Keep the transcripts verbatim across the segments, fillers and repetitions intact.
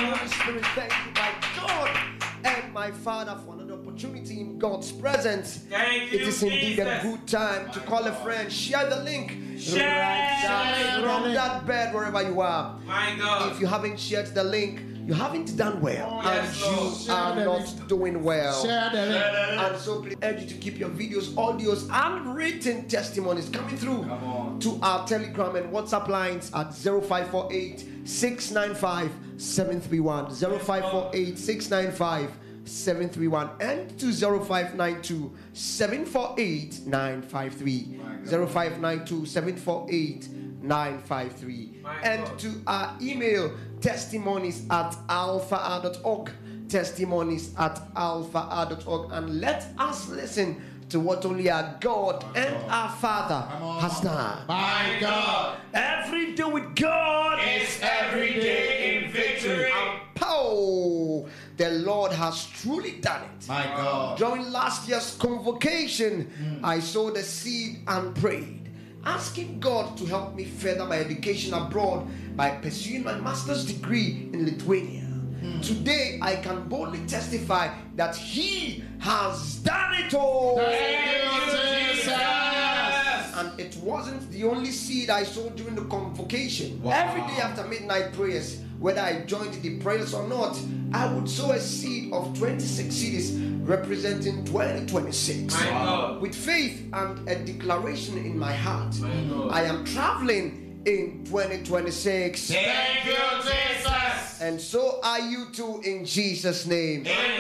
Holy Spirit. Thank you, my God and my Father, for another opportunity in God's presence. Thank you, it is indeed Jesus. a good time to call a friend. Share the link. Share. Right down Share from the that bed, wherever you are. My God. If you haven't shared the link, you haven't done well, Oh, yes, and Lord. you Share are the not link. doing well. Share the link. And so please urge you to keep your videos, audios, and written testimonies coming through to our Telegram and WhatsApp lines at zero five four eight, six nine five, seven three one, zero five four eight, six nine five, seven three one, and to zero five nine two, seven four eight, nine five three, zero five nine two, seven four eight, nine five three, and to our email, testimonies at alpha dot org, testimonies at alpha dot org, and let us listen to what only our God and our Father has done. My God. Every day with God is every day in victory. And pow, the Lord has truly done it. My God. During last year's convocation, mm. I sowed a seed and prayed, asking God to help me further my education abroad by pursuing my master's degree in Lithuania. Mm. Today, I can boldly testify that He has done it all. Thank you, Jesus. And it wasn't the only seed I sowed during the convocation. Wow. Every day after midnight prayers, whether I joined the prayers or not, I would sow a seed of twenty-six seeds representing twenty twenty-six. Wow. With faith and a declaration in my heart, I am traveling in twenty twenty-six. Thank you, Jesus. And so are you too, in Jesus' name. Amen.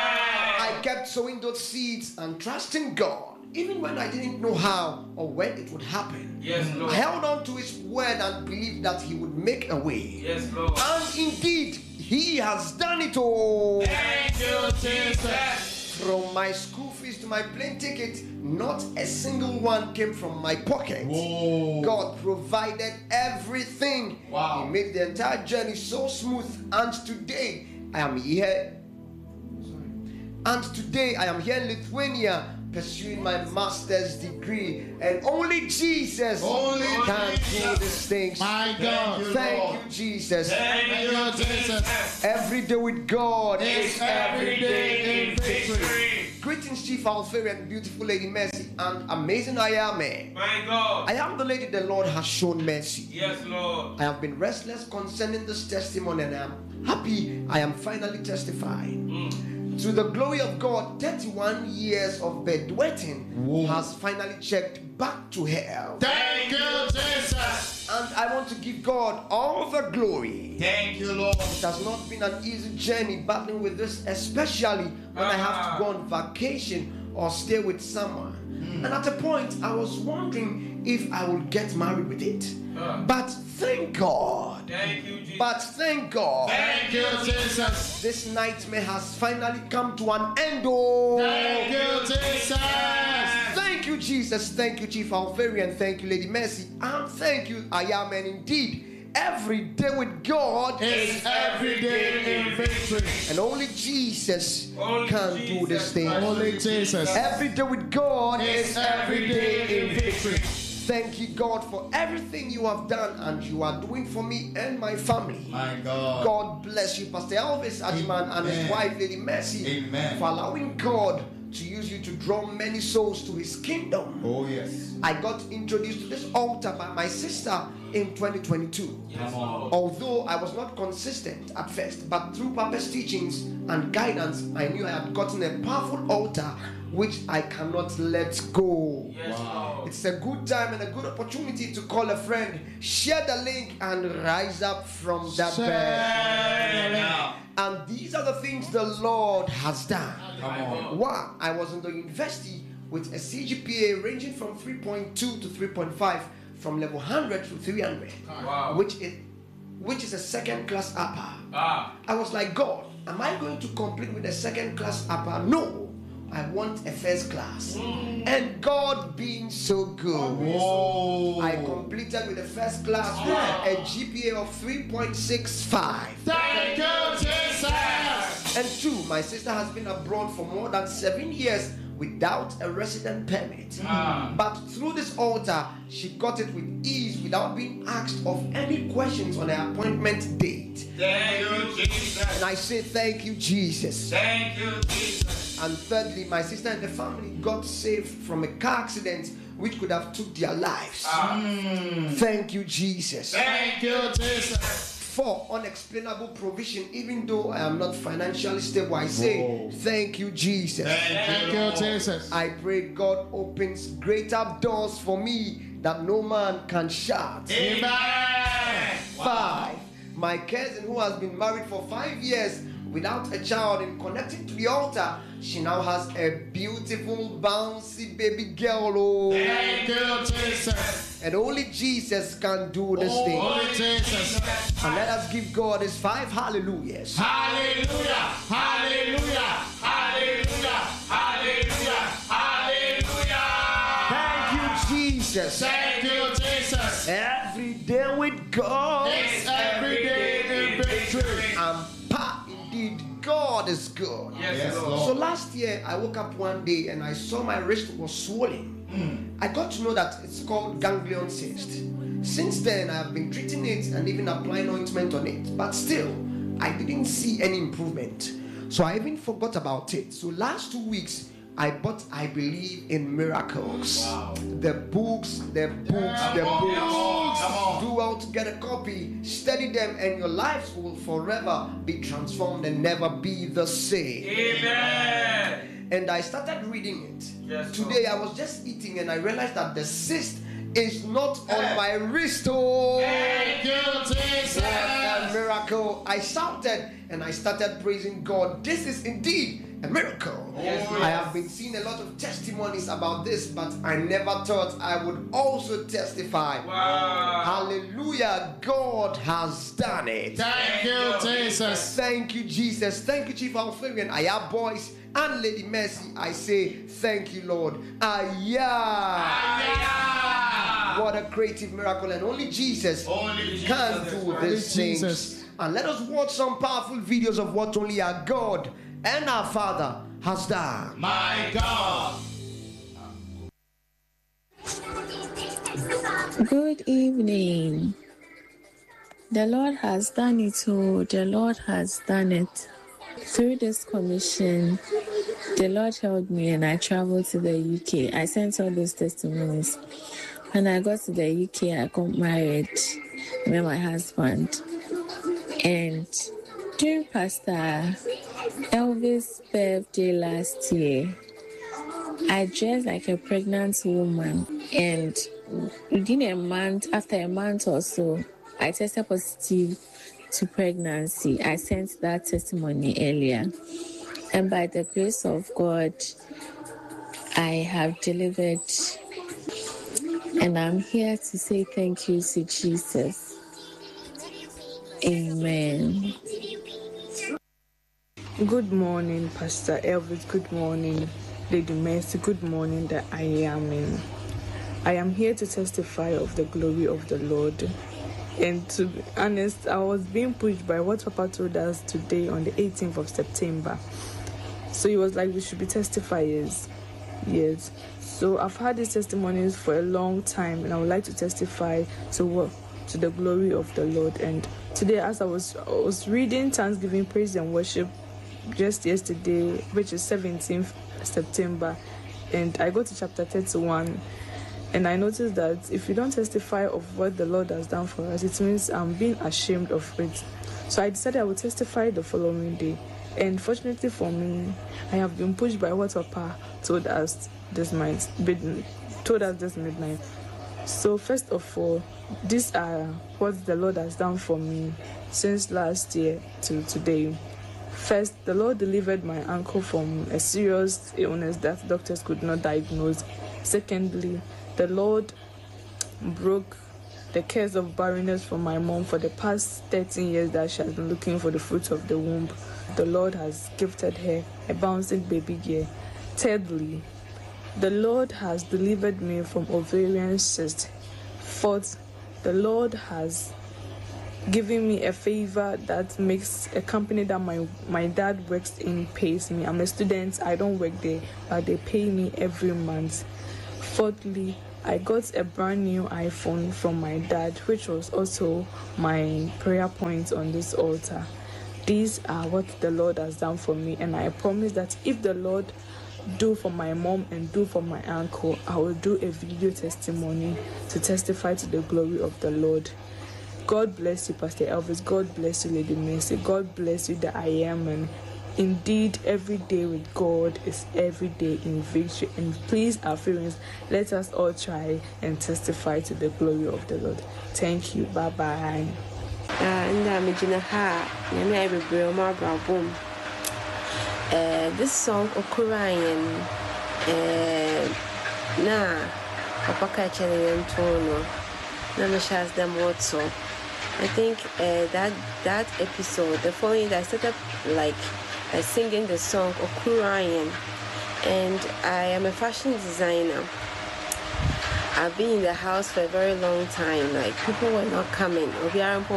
I kept sowing those seeds and trusting God, even when I didn't know how or when it would happen. Yes, Lord. I held on to His word and believed that He would make a way. Yes, Lord. And indeed, He has done it all. Thank you, Jesus. From my school fees to my plane ticket, not a single one came from my pocket. Whoa. God provided everything. Wow. He made the entire journey so smooth. And today, I am here. And today, I am here in Lithuania, pursuing my master's degree, and only Jesus Only can Jesus. do these things. My God. Thank you, Jesus. Thank you, Jesus. Every day with God Is every day in victory. Greetings, Chief Alferi and beautiful Lady Mercy and amazing Ayame. My God. I am the lady the Lord has shown mercy. Yes, Lord. I have been restless concerning this testimony, and I am happy I am finally testifying. Mm. To the glory of God, thirty-one years of bedwetting Whoa. has finally checked back to hell. Thank you, Jesus. And I want to give God all the glory. Thank you, Lord. It has not been an easy journey battling with this, especially when I have to go on vacation or stay with someone. Mm. And at a point, I was wondering if I would get married with it. Uh. But thank God. Thank you, Jesus. But thank God. Thank you, Jesus. This nightmare has finally come to an end. Oh. Thank you, Jesus. Thank you, Jesus. Thank you, Chief Alferi, and thank you, Lady Mercy. And thank you, I am, and indeed, every day with God Is every day in victory. and only Jesus Only can Jesus. do this thing. Only Jesus. Every day with God Is is every day in victory. Thank you, God, for everything you have done and you are doing for me and my family. My God. God bless you, Pastor Elvis Ajiman and his Amen. wife, Lady Mercy, Amen. for allowing God to use you to draw many souls to His kingdom. Oh, yes. I got introduced to this altar by my sister in twenty twenty-two. Yes, Lord. Although I was not consistent at first, but through Papa's teachings and guidance, I knew I had gotten a powerful altar which I cannot let go. Yes, Wow. Lord. It's a good time and a good opportunity to call a friend, share the link, and rise up from that bed. Share now. And these are the things the Lord has done. Come on. One, I was in the university with a C G P A ranging from three point two to three point five, from level one hundred to three hundred, Wow. which is which is a second class upper. Ah. I was like, God, am I going to complete with a second class upper? No, I want a first class. Mm. And God being so good, Whoa. I completed with a first class Wow. with a G P A of three point six five. Thank you, Jesus. And two, my sister has been abroad for more than seven years without a resident permit. Ah. But through this altar, she got it with ease without being asked of any questions on her appointment date. Thank you, Jesus. And I say thank you, Jesus. Thank you, Jesus. And thirdly, my sister and the family got saved from a car accident which could have took their lives. Mm. Thank you, Jesus. Thank you, Jesus. For unexplainable provision, even though I am not financially stable, I say Whoa. thank you, Jesus. Thank you, Jesus. I pray God opens greater doors for me that no man can shut. Amen. Five, my cousin who has been married for five years without a child, in connecting to the altar, she now has a beautiful, bouncy baby girl. Oh. Thank you, Jesus. And only Jesus can do this Oh, thing. Holy Jesus. And let us give God his five hallelujahs. Hallelujah. Hallelujah. Hallelujah. Hallelujah. Hallelujah. Thank you, Jesus. Thank you, Jesus. Every day with God. It's every day in victory. And pa, indeed, God is good. Yes, Yes, Lord. Lord. So last year, I woke up one day and I saw my wrist was swollen. I got to know that it's called ganglion cyst. Since then, I have been treating it and even applying ointment on it. But still, I didn't see any improvement. So I even forgot about it. So last two weeks, I bought I Believe in Miracles. Wow. The books, the books, the Come on, books. come on, come on. Do well to get a copy, study them, and your lives will forever be transformed and never be the same. Amen. And I started reading it. Yes, Today I was just eating and I realized that the cyst is not on my wrist. Oh, Thank you, Jesus. what a miracle! I shouted and I started praising God. This is indeed a miracle. Yes, I have been seeing a lot of testimonies about this, but I never thought I would also testify. Wow. Hallelujah! God has done it. Thank you, Jesus. Thank you, Jesus. Thank you, Chief Alfarian. I have boys and Lady Mercy. I say thank you, Lord. Ayah. What a creative miracle, and only Jesus Only Jesus can is do worthy. these Only things. Jesus. And let us watch some powerful videos of what only our God and our Father has done. My God. Good evening. The Lord has done it. Oh, the Lord has done it. Through this commission, the Lord helped me and I traveled to the U K. I sent all those testimonies. When I got to the U K, I got married. I met my husband. And during Pastor Elvis' birthday last year, I dressed like a pregnant woman. And within a month, after a month or so, I tested positive to pregnancy. I sent that testimony earlier. And by the grace of God, I have delivered. And I'm here to say thank you to Jesus. Amen. Good morning, Pastor Elvis. Good morning, Lady Mercy. Good morning, that I am in. I am here to testify of the glory of the Lord. And to be honest, I was being pushed by what Papa told us today on the eighteenth of September. So he was like, we should be testifiers. Yes. So I've had these testimonies for a long time, and I would like to testify to what to the glory of the Lord. And today, as I was I was reading Thanksgiving, Praise and Worship just yesterday, which is seventeenth September, and I go to chapter thirty-one, and I noticed that if you don't testify of what the Lord has done for us, it means I'm being ashamed of it. So I decided I would testify the following day. And fortunately for me, I have been pushed by what Papa told us this night, told us this midnight. So first of all, these are what the Lord has done for me since last year to today. First, the Lord delivered my uncle from a serious illness that doctors could not diagnose. Secondly, the Lord broke the curse of barrenness from my mom for the past thirteen years that she has been looking for the fruit of the womb. The Lord has gifted her a bouncing baby girl. Thirdly, the Lord has delivered me from ovarian cyst. Fourth, the Lord has given me a favor that makes a company that my, my dad works in pays me. I'm a student, I don't work there, but they pay me every month. Fourthly, I got a brand new iPhone from my dad, which was also my prayer point on this altar. These are what the Lord has done for me, and I promise that if the Lord do for my mom and do for my uncle, I will do a video testimony to testify to the glory of the Lord. God bless you, Pastor Elvis. God bless you, Lady Mercy. God bless you, the I am. And indeed, every day with God is every day in victory. And please, our friends, let us all try and testify to the glory of the Lord. Thank you. Bye bye. Uh, this song Okurayan uh, na Papa Kachan Tono Namashas Damoto. I think uh, that that episode, the following day, I started like uh, singing the song Okurayan, and I am a fashion designer. I've been in the house for a very long time. Like people were not coming. But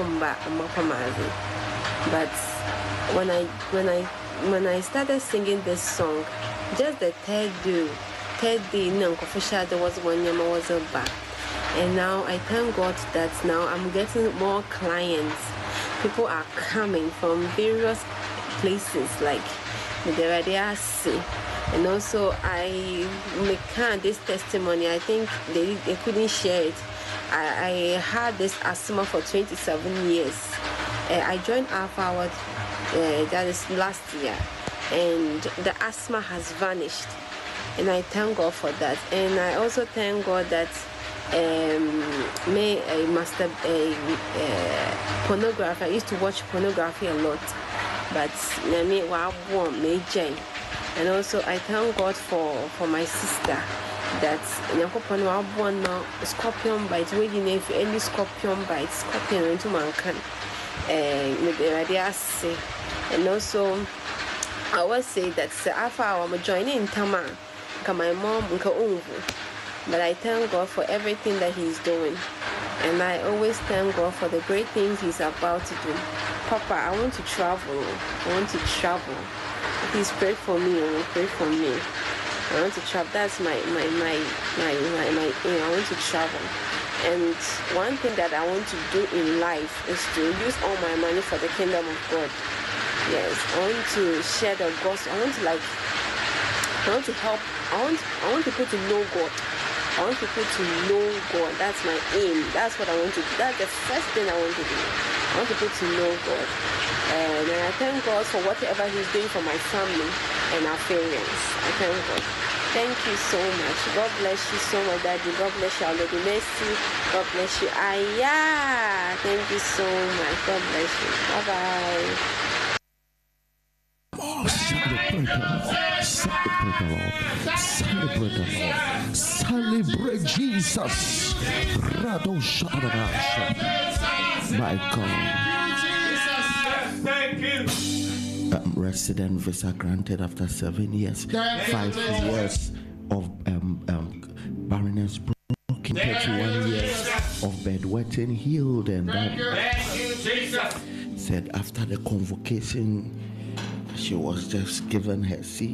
when I when I when I started singing this song, just the third day, third day, no, there was one year was a back, and now I thank God that now I'm getting more clients. People are coming from various places, like the see. And also, I make this testimony. I think they they couldn't share it. I, I had this asthma for twenty-seven years. Uh, I joined Alpha Award, uh, that is last year, and the asthma has vanished. And I thank God for that. And I also thank God that um, me a master a, uh, pornography. I used to watch pornography a lot, but me wow me Jane. And also I thank God for for my sister that Nyakopon wa born now scorpion bite. We you know if any scorpion bite, scorpion into mankind. And also I always say that after I'm joining Tama, my mom, but I thank God for everything that He's doing, and I always thank God for the great things He's about to do. Papa, I want to travel. I want to travel. Please pray for me. Pray for me. I want to travel. That's my my my my my, my you know, I want to travel. And one thing that I want to do in life is to use all my money for the kingdom of God. Yes, I want to share the gospel. I want to like, I want to help. I want, I want people to know God. I want people to know God. That's my aim. That's what I want to do. That's the first thing I want to do. I want people to know God. And I thank God for whatever He's doing for my family and our parents. I thank God. Thank you so much. God bless you so much, Daddy. God bless you, Lady Mercy. God bless you, Aya. Thank you so much. God bless you. Bye bye. Oh, celebrate the Lord. Celebrate the Lord. Celebrate the Lord. Celebrate Jesus. Rado Shadadash. My God. Thank you. Um, resident visa granted after seven years. Five years of um, um, barrenness broken. thirty-one years of bedwetting healed. And that Thank you, Jesus. said after the convocation, she was just given her seat.